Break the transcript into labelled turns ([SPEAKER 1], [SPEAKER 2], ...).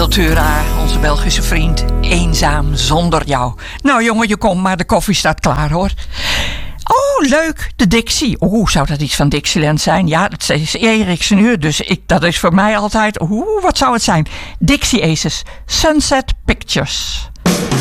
[SPEAKER 1] Wiltura, onze Belgische vriend. Eenzaam zonder jou. Nou jongen, je komt maar, de koffie staat klaar hoor. Oh, leuk, de Dixie. Zou dat iets van Dixieland zijn? Ja, dat is Eriksen uur, dus dat is voor mij altijd... wat zou het zijn? Dixie Aces, Sunset Pictures.